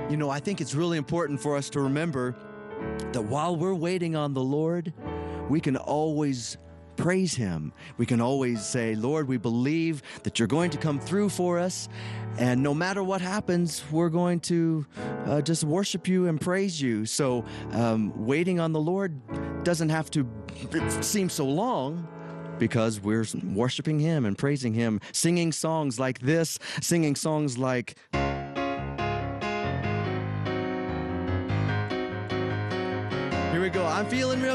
You know, I think it's really important for us to remember that while we're waiting on the Lord, we can always praise Him. We can always say, Lord, we believe that you're going to come through for us. And no matter what happens, we're going to just worship you and praise you. So waiting on the Lord doesn't have to seem so long, because we're worshiping Him and praising Him, singing songs like this, singing songs like... Here we go. I'm feeling real